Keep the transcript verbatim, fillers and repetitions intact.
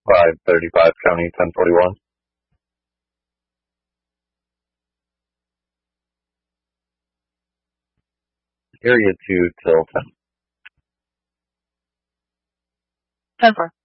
five thirty-five County ten forty-one. Area two till ten. ten four.